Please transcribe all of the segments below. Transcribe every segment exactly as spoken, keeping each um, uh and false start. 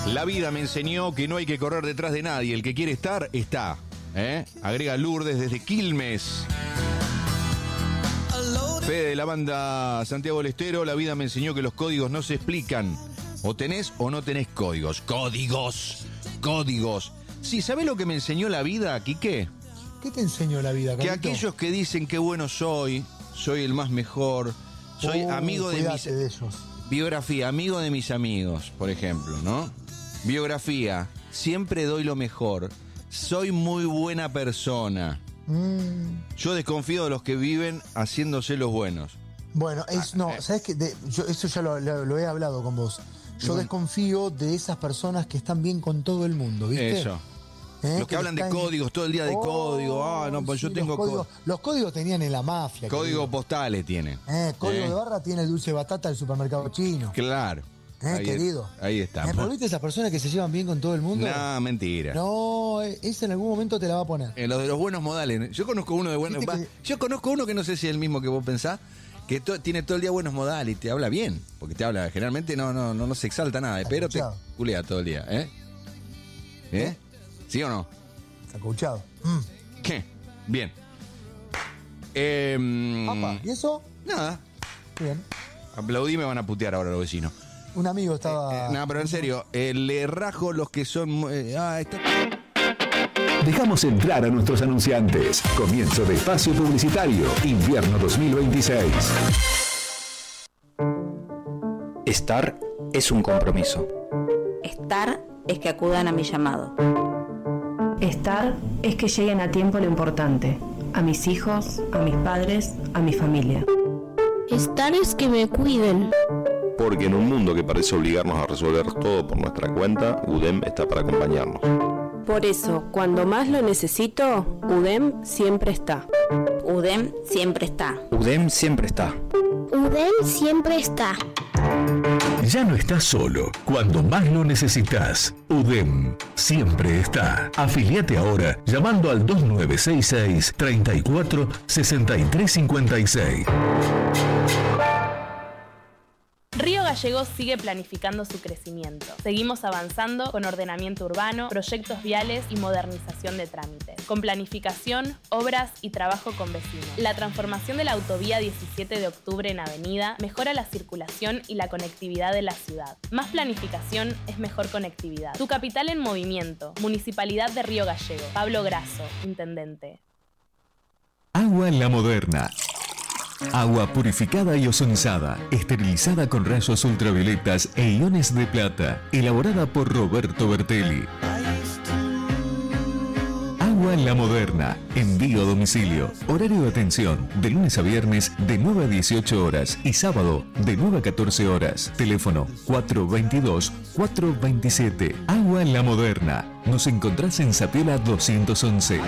La vida me enseñó que no hay que correr detrás de nadie. El que quiere estar, está. ¿Eh? Agrega Lourdes desde Quilmes. Fede de la banda Santiago del Estero. La vida me enseñó que los códigos no se explican. O tenés o no tenés códigos. Códigos. Códigos. Sí, ¿sabés lo que me enseñó la vida, Quique? ¿Qué te enseñó la vida, Que Carlito? aquellos que dicen qué bueno soy, soy el más mejor, soy Oh, amigo de mis... de ellos. Biografía, amigo de mis amigos, por ejemplo, ¿no? Biografía, siempre doy lo mejor. Soy muy buena persona. Mm. Yo desconfío de los que viven haciéndose los buenos. Bueno, es, no, eh. ¿sabes qué? De- yo, eso ya lo, lo- lo he hablado con vos. Yo Mm. desconfío de esas personas que están bien con todo el mundo, ¿viste? Eso. ¿Eh? Los que hablan de están- códigos, todo el día de Oh, código. Ah, no, pues yo sí, tengo los códigos, có- los códigos tenían en la mafia. código querido. postales tienen. Eh, código Eh. de barra tiene el dulce de batata del supermercado chino. Claro. Eh, Ahí, querido. Ahí está. ¿Eh, pero viste esas personas que se llevan bien con todo el mundo? No, mentira. No, eh, esa en algún momento te la va a poner. En los de los buenos modales. Yo conozco uno de buenos. Viste va, que- Yo conozco uno que no sé si es el mismo que vos pensás, que to- tiene todo el día buenos modales y te habla bien. Porque te habla, generalmente no, no, no, no se exalta nada, pero te Escuchado. culea todo el día, ¿eh? ¿Eh? ¿Eh? ¿Sí o no? Sacuchado. Mm. ¿Qué? Bien. Eh, Papá, ¿y eso? nada. Bien. Aplaudí, me van a putear ahora los vecinos. Un amigo estaba... Eh, no, pero en serio, eh, le rajo los que son. eh, ah, está. Dejamos entrar a nuestros anunciantes. Comienzo de espacio publicitario. Invierno dos mil veintiséis. Estar es un compromiso. Estar es que acudan a mi llamado. Estar es que lleguen a tiempo lo importante, a mis hijos, a mis padres, a mi familia. Estar es que me cuiden. Porque en un mundo que parece obligarnos a resolver todo por nuestra cuenta, U D E M está para acompañarnos. Por eso, cuando más lo necesito, U D E M siempre está. U D E M siempre está. U D E M siempre está. U D E M siempre está. Ya no estás solo cuando más lo necesitas. U D E M siempre está. Afiliate ahora llamando al dos nueve seis seis, treinta y cuatro, sesenta y tres cincuenta y seis. Río Gallegos sigue planificando su crecimiento. Seguimos avanzando con ordenamiento urbano, proyectos viales y modernización de trámites. Con planificación, obras y trabajo con vecinos. La transformación de la autovía diecisiete de octubre en avenida mejora la circulación y la conectividad de la ciudad. Más planificación es mejor conectividad. Tu capital en movimiento. Municipalidad de Río Gallegos. Pablo Grasso, Intendente. Agua La Moderna. Agua purificada y ozonizada, esterilizada con rayos ultravioletas e iones de plata, elaborada por Roberto Bertelli. Agua La Moderna, envío a domicilio, horario de atención, de lunes a viernes de nueve a dieciocho horas y sábado de nueve a catorce horas. Teléfono cuatro veintidós, cuatro veintisiete. Agua La Moderna. Nos encontrás en Zapiola doscientos once.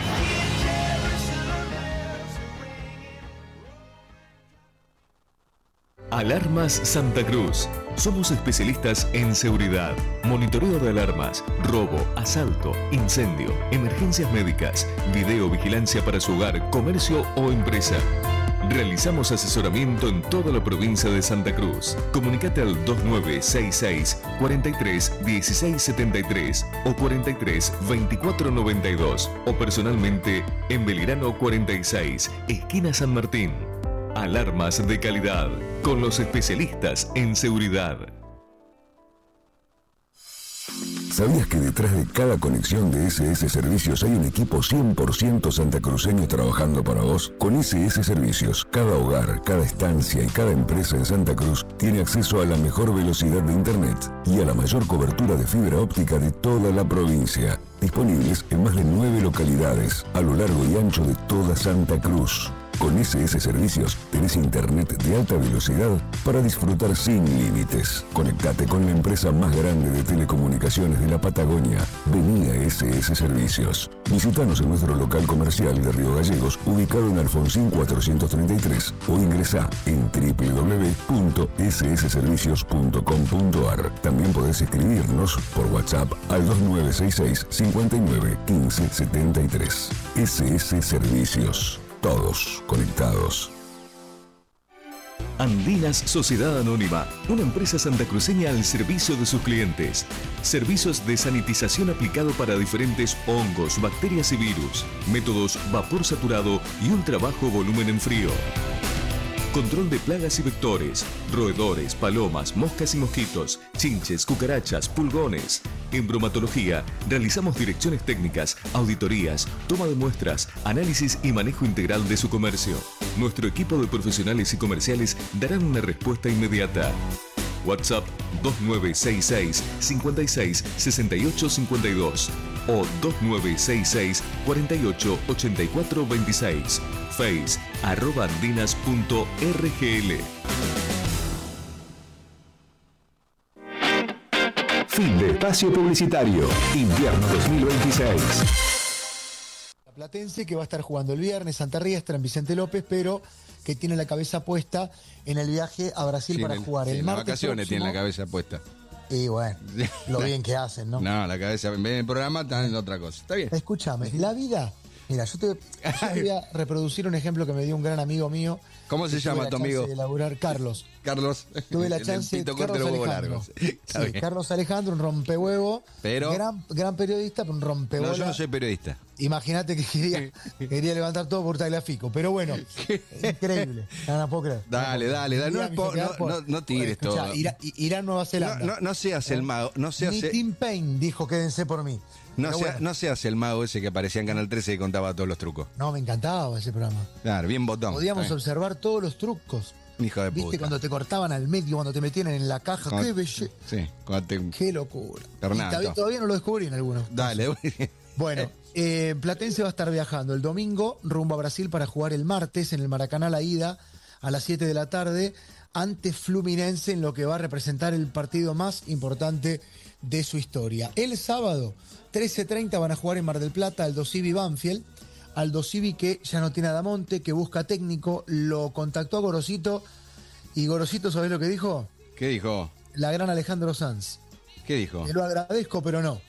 Alarmas Santa Cruz. Somos especialistas en seguridad, monitoreo de alarmas, robo, asalto, incendio, emergencias médicas, videovigilancia para su hogar, comercio o empresa. Realizamos asesoramiento en toda la provincia de Santa Cruz. Comunicate al dos nueve seis seis, cuarenta y tres, dieciséis setenta y tres o cuarenta y tres, veinticuatro noventa y dos o personalmente en Belgrano cuarenta y seis, esquina San Martín. Alarmas de calidad, con los especialistas en seguridad. ¿Sabías que detrás de cada conexión de S S Servicios hay un equipo cien por ciento santacruceño trabajando para vos? Con S S Servicios, cada hogar, cada estancia y cada empresa en Santa Cruz tiene acceso a la mejor velocidad de Internet y a la mayor cobertura de fibra óptica de toda la provincia. Disponibles en más de nueve localidades a lo largo y ancho de toda Santa Cruz. Con S S Servicios tenés internet de alta velocidad para disfrutar sin límites. Conectate con la empresa más grande de telecomunicaciones de la Patagonia. Vení a S S Servicios. Visítanos en nuestro local comercial de Río Gallegos, ubicado en Alfonsín cuatrocientos treinta y tres, o ingresá en doble u doble u doble u punto s s servicios punto com punto a r. También podés escribirnos por WhatsApp al dos nueve seis seis, cincuenta y nueve, quince setenta y tres. S S Servicios. Todos conectados. Andinas Sociedad Anónima, una empresa santacruceña al servicio de sus clientes. Servicios de sanitización aplicado para diferentes hongos, bacterias y virus. Métodos vapor saturado y ultra bajo volumen en frío. Control de plagas y vectores, roedores, palomas, moscas y mosquitos, chinches, cucarachas, pulgones. En bromatología, realizamos direcciones técnicas, auditorías, toma de muestras, análisis y manejo integral de su comercio. Nuestro equipo de profesionales y comerciales darán una respuesta inmediata. WhatsApp dos nueve seis seis, cinco seis, seis ocho cinco dos o dos nueve seis seis, cuatro ocho, ocho cuatro dos seis. Face, arroba andinas punto r g l. Fin de espacio publicitario. Invierno dos mil veintiséis. La Platense, que va a estar jugando el viernes, Santa Riestra, en Vicente López, pero que tiene la cabeza puesta en el viaje a Brasil Sí, para el- jugar sí, el en las martes vacaciones próximo. tiene la cabeza puesta. Y bueno, lo bien que hacen, ¿no? No, la cabeza, en vez del programa, está en otra cosa. Está bien. Escúchame, la vida... Mira, yo te, yo te voy a reproducir un ejemplo que me dio un gran amigo mío. ¿Cómo se que tuve llama la tu chance amigo? de laburar, Carlos. Carlos. Tuve la El chance pito de corto y Carlos los huevos Alejandro. largos. Sí, Está bien. Carlos Alejandro, un rompehuevo. Pero- Gran, gran periodista, pero un rompehuevo. No, yo no soy periodista. Imagínate que quería, quería levantar todo por Tagliafico. Pero bueno, increíble. No, no puedo creer. Dale, dale, dale. No, Un día me po- hizo quedar no, por- no, no tires Escuchá, todo. Ira- Irán, Nueva Zelanda. No, no, no seas el mago. No seas, Ni Tim Payne dijo quédense por mí. no, Pero sea- bueno, no seas el mago ese que aparecía en Canal trece y contaba todos los trucos. no, me encantaba ese programa. Claro, bien botón. Podíamos Está observar todos los trucos. bien. Hijo de ¿Viste puta. cuando te cortaban al medio, cuando te metían en la caja? Cuando- ¡Qué belleza! Sí, cuando te- ¡Qué locura! Ternato. Y todavía, todavía no lo descubrí en algunos. Dale. Bueno, eh, Platense va a estar viajando el domingo rumbo a Brasil para jugar el martes en el Maracaná la ida a las siete de la tarde ante Fluminense en lo que va a representar el partido más importante de su historia. El sábado, trece treinta, van a jugar en Mar del Plata Aldo Civi Banfield. Aldo Civi que ya no tiene a Damonte, que busca técnico, lo contactó a Gorosito y Gorosito, ¿sabés lo que dijo? ¿Qué dijo? La gran Alejandro Sanz. ¿Qué dijo? Te lo agradezco, pero no.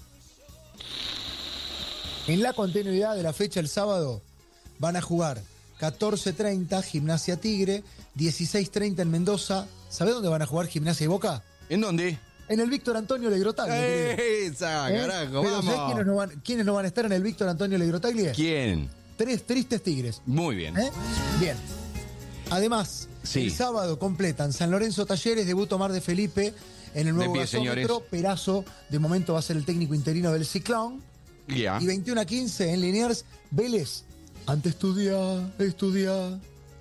En la continuidad de la fecha el sábado van a jugar catorce treinta Gimnasia Tigre, dieciséis treinta en Mendoza. ¿Sabés dónde van a jugar Gimnasia y Boca? ¿En dónde? En el Víctor Antonio Legrotaglia. querido. Esa, ¿Eh? carajo, Pero ¿sabés vamos. quiénes no, van, quiénes no van a estar en el Víctor Antonio Legrotaglia? ¿Quién? Tres tristes Tigres. Muy bien. ¿Eh? Bien. Además, Sí. el sábado completan San Lorenzo Talleres, debut Omar de Felipe en el nuevo pie, gasómetro. señores. Perazo, de momento va a ser el técnico interino del Ciclón. Ya. Y veintiuno a quince en Liniers, Vélez. Ante estudia, estudia.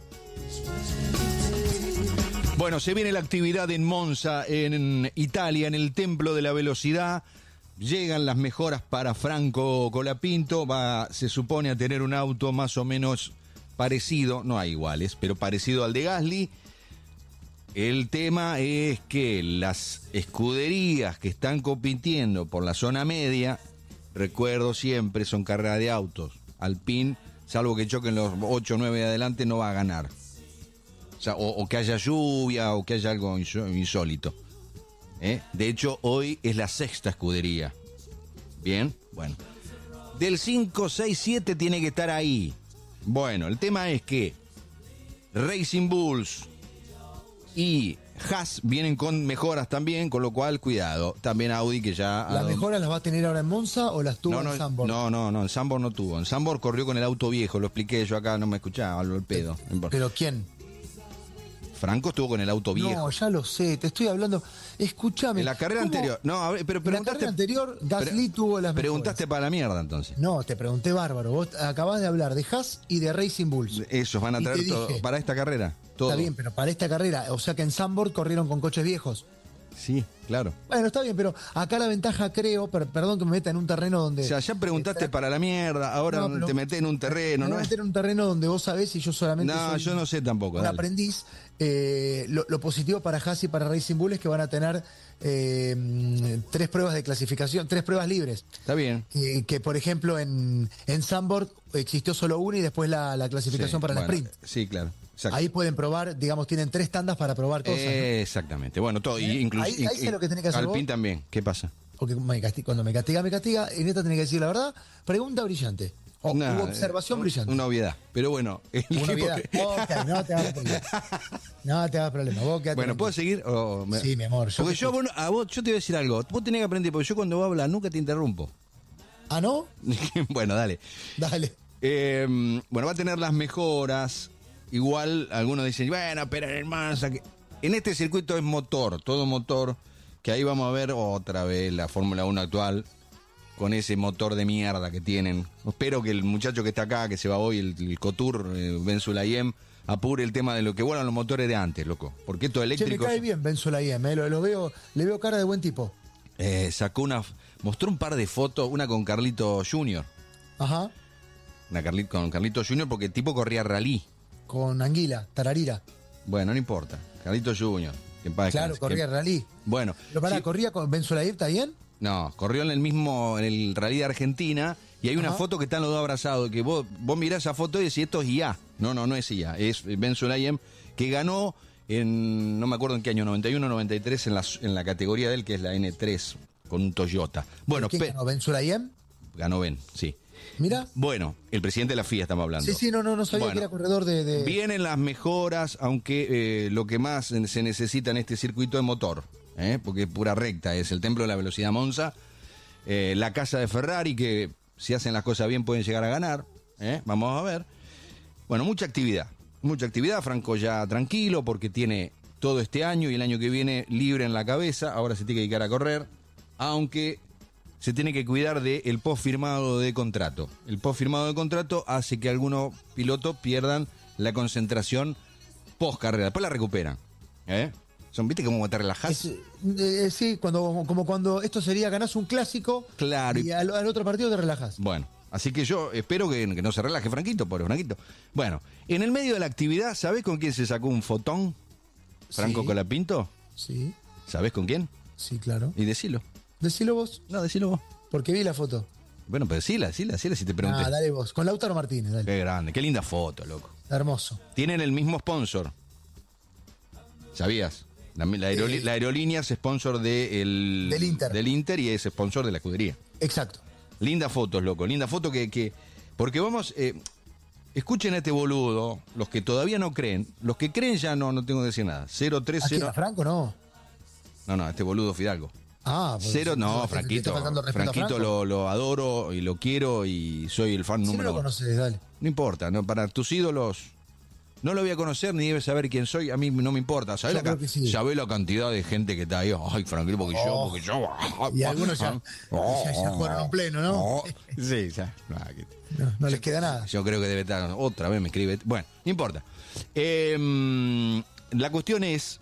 Bueno, se viene la actividad en Monza, en Italia, en el Templo de la Velocidad. Llegan las mejoras para Franco Colapinto. Va, se supone, a tener un auto más o menos parecido, no hay iguales, pero parecido al de Gasly. El tema es que las escuderías que están compitiendo por la zona media, recuerdo siempre, son carreras de autos. Alpine, salvo que choquen los ocho o nueve de adelante, no va a ganar. O, sea, o, o que haya lluvia o que haya algo insó- insólito. ¿Eh? De hecho, hoy es la sexta escudería. Bien, bueno. Del cinco, seis, siete tiene que estar ahí. Bueno, el tema es que Racing Bulls y Haas vienen con mejoras también, con lo cual, cuidado. También Audi, que ya... ¿Las mejoras las va a tener ahora en Monza o las tuvo no, no, en Zandvoort? no, no, no, en Zandvoort no tuvo. En Zandvoort corrió con el auto viejo, lo expliqué yo acá, no me escuchaba, hablo el pedo. No importa. ¿Pero quién? Franco estuvo con el auto viejo. No, ya lo sé, te estoy hablando. Escúchame. En la carrera ¿cómo? anterior. No, a ver, pero En la preguntaste. carrera anterior, Gasly pre- tuvo las Preguntaste para la mierda entonces. mejores. No, te pregunté bárbaro. Vos acabás de hablar de Haas y de Racing Bulls. Esos van a Y traer te todo dije, para esta carrera. Todo. Está bien, pero para esta carrera, o sea que en Zandvoort corrieron con coches viejos. Sí, claro. Bueno, está bien, pero acá la ventaja creo, per- perdón que me meta en un terreno donde... O sea, ya preguntaste para la mierda, ahora No, pero- te metés en un terreno, Me ¿no? voy a es? meter en un terreno donde vos sabés y yo solamente No, soy yo no sé tampoco. un dale. aprendiz. Eh, lo, lo positivo para Haas y para Racing Bull es que van a tener eh, mm, tres pruebas de clasificación, tres pruebas libres. Está bien. Eh, que por ejemplo en, en Zandvoort existió solo una y después la, la clasificación Sí, para bueno, el sprint. Sí, claro. Exacto. Ahí pueden probar, digamos, tienen tres tandas para probar cosas. ¿no? Eh, Exactamente. Bueno, todo. ¿Eh? Incluso, Ahí- ahí sé lo que tenés que hacer Alpine vos. también. ¿Qué pasa? Porque me casti- cuando me castiga, me castiga. En esta tenés que decir la verdad. Pregunta brillante. Oh, Nah, hubo observación eh, brillante. Una obviedad. Pero bueno. el Una tipo obviedad. que- Ok, no te hagas problema. No te hagas problema. Vos quedate Bueno, tranquilo. ¿puedo seguir? O me- Sí, mi amor. yo Porque te yo a escucho. vos, a vos, yo te voy a decir algo. Vos tenés que aprender, porque yo cuando vos hablas nunca te interrumpo. ¿Ah, no? Bueno, dale. Dale. Eh, bueno, va a tener las mejoras. Igual algunos dicen, bueno, pero en el Mansa. que-". En este circuito es motor, todo motor. Que ahí vamos a ver otra vez la Fórmula uno actual. Con ese motor de mierda que tienen. Espero que el muchacho que está acá, que se va hoy, el, el Cotur, eh, Ben Sulayem, apure el tema de lo que vuelan los motores de antes, loco. Porque esto Che, me eléctrico. cae bien Ben Sulayem, eh, lo, lo veo, le veo cara de buen tipo. Eh, sacó una. Mostró un par de fotos, una con Carlito junior Ajá. Una Carli- con Carlito junior porque el tipo corría rally. Con Anguila, Tararira. Bueno, no importa. Carlito junior que en paz Claro, descanse. corría Que- rally. Bueno. Pero pará, sí- ¿corría con Ben Sulayem, está bien? No, corrió en el mismo, en el rally de Argentina, y hay una Ajá. foto que están los dos abrazados, que vos, vos mirás esa foto y decís, esto es I A. No, no, no es I A, es Ben Sulayem, que ganó en, no me acuerdo en qué año, noventa y uno, noventa y tres, en la, en la categoría de él, que es la N tres, con un Toyota. Bueno, ¿Quién pe- ganó? ¿Ben Sulayem? ganó Ben, sí. Mira. Bueno, el presidente de la F I A estamos hablando. Sí, sí, no, no, no sabía Bueno, que era corredor de... de- Vienen las mejoras, aunque eh, lo que más se necesita en este circuito es motor, ¿eh? Porque pura recta, es el templo de la velocidad Monza, eh, la casa de Ferrari, que si hacen las cosas bien pueden llegar a ganar, ¿eh? Vamos a ver. Bueno, mucha actividad, mucha actividad, Franco ya tranquilo porque tiene todo este año y el año que viene libre en la cabeza, ahora se tiene que dedicar a correr, aunque se tiene que cuidar del post firmado de contrato. El post firmado de contrato hace que algunos pilotos pierdan la concentración post carrera, después la recuperan. ¿Eh? Son, ¿viste cómo te relajás? Es, eh, sí, cuando, como cuando esto sería ganás un clásico Claro. y al, al otro partido te relajás. Bueno, así que yo espero que, que no se relaje Franquito, pobre Franquito. Bueno, en el medio de la actividad, ¿sabés con quién se sacó un fotón? Franco Sí. Colapinto. Sí, ¿Sabés con quién? sí, claro. Y decilo. Decilo vos, No, decilo vos. porque vi la foto. Bueno, pero decila, decila, decila si te pregunté. Ah, dale vos. Con Lautaro Martínez, dale. Qué grande, qué linda foto, loco. Hermoso. Tienen el mismo sponsor. ¿Sabías? La, la aeroli- Eh. la aerolínea es sponsor de el- Del Inter. del Inter y es sponsor de la escudería. Exacto. Linda fotos, loco. Linda foto que... que porque vamos... eh, escuchen a este boludo, los que todavía no creen. Los que creen ya no, no tengo que decir nada. cero tres ¿A quién, cero a Franco no? No, no, este boludo Fidalgo. Ah, pues, Cero, ¿te- no, te- te está Franquito. faltando respeto a Franquito Franco? lo, lo adoro y lo quiero y soy el fan Si no número lo uno. conoces, dale. No importa, no, para tus ídolos no lo voy a conocer ni debes saber quién soy, a mí no me importa. ¿Sabés Yo la, ca- creo que sí. sabés la cantidad de gente que está ahí? Ay, Franquito, porque yo, Oh. porque yo. Y algunos ya, ya, ya jugaron en pleno, ¿no? Oh, sí, ya. No, que- No, no les queda nada. Yo creo que debe estar. Otra vez me escribe. Bueno, no importa. Eh, la cuestión es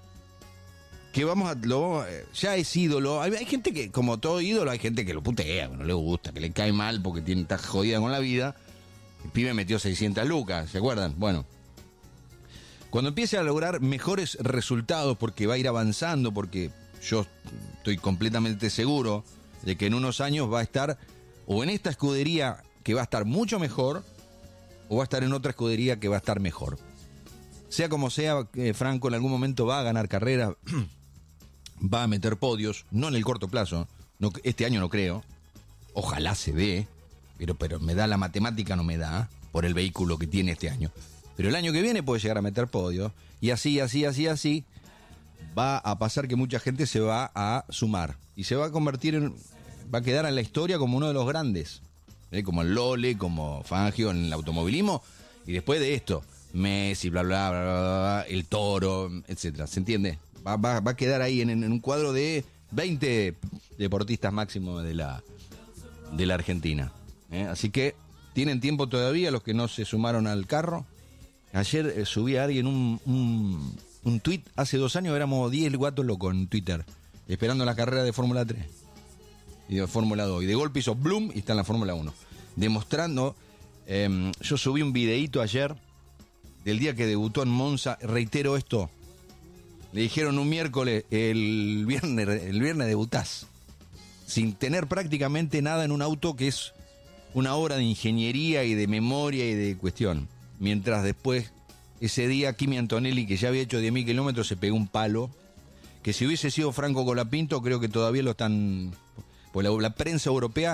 que vamos a. Lo, vamos a- ya es ídolo. Hay, hay gente que, como todo ídolo, hay gente que lo putea, que no le gusta, que le cae mal porque tiene, está jodida con la vida. El pibe metió seiscientas lucas, ¿se acuerdan? Bueno. Cuando empiece a lograr mejores resultados, porque va a ir avanzando, porque yo estoy completamente seguro de que en unos años va a estar o en esta escudería que va a estar mucho mejor, o va a estar en otra escudería que va a estar mejor. Sea como sea, eh, Franco en algún momento va a ganar carreras, va a meter podios, no en el corto plazo, no, este año no creo, ojalá se dé, pero, pero me da la matemática, no me da, por el vehículo que tiene este año. Pero el año que viene puede llegar a meter podios, y así, así, así, así, va a pasar que mucha gente se va a sumar, y se va a convertir en, va a quedar en la historia como uno de los grandes, ¿eh? Como el Lole, como Fangio en el automovilismo, y después de esto, Messi, bla, bla, bla, bla, bla, el Toro, etcétera, ¿se entiende? Va, va, va a quedar ahí en, en un cuadro de veinte deportistas máximo de la, de la Argentina, ¿eh? Así que tienen tiempo todavía los que no se sumaron al carro. Ayer eh, subí a alguien un, un, un tuit, hace dos años éramos diez guatos locos en Twitter, esperando la carrera de Fórmula tres y de Fórmula dos, y de golpe hizo Bloom y está en la Fórmula uno, demostrando, eh, yo subí un videíto ayer del día que debutó en Monza, reitero esto, le dijeron un miércoles, el viernes, el viernes debutás, sin tener prácticamente nada en un auto que es una obra de ingeniería y de memoria y de cuestión. Mientras después, ese día, Kimi Antonelli, que ya había hecho diez mil kilómetros, se pegó un palo, que si hubiese sido Franco Colapinto, creo que todavía lo están... Pues la, la prensa europea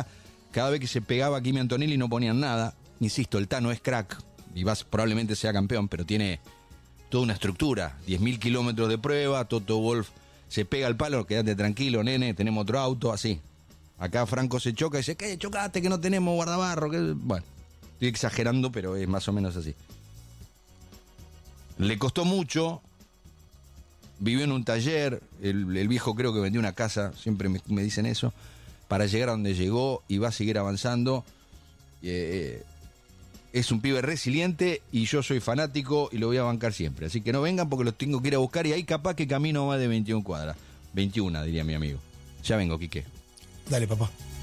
Cada vez que se pegaba a Kimi Antonelli no ponían nada. Insisto, el Tano es crack y vas, probablemente sea campeón, pero tiene toda una estructura. diez mil kilómetros de prueba, Toto Wolff se pega al palo, quédate tranquilo, nene, tenemos otro auto, así. Acá Franco se choca y dice, ¿qué? Chocaste, que no tenemos guardabarro. Que... Bueno, estoy exagerando, pero es más o menos así. Le costó mucho, vivió en un taller, el, el viejo creo que vendió una casa, siempre me, me dicen eso, para llegar a donde llegó y va a seguir avanzando. Eh, es un pibe resiliente y yo soy fanático y lo voy a bancar siempre. Así que no vengan porque los tengo que ir a buscar y ahí capaz que camino más de veintiuna cuadras. veintiuna, diría mi amigo. Ya vengo, Quique. Dale, papá.